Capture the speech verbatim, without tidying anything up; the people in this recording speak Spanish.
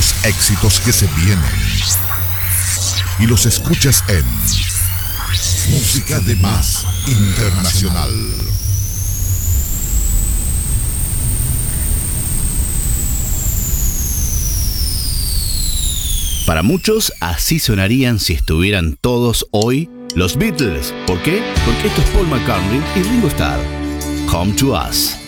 grandes éxitos que se vienen y los escuchas en Música de Más Internacional. Para muchos, así sonarían si estuvieran todos hoy los Beatles. ¿Por qué? Porque esto es Paul McCartney y Ringo Starr. Come to Us.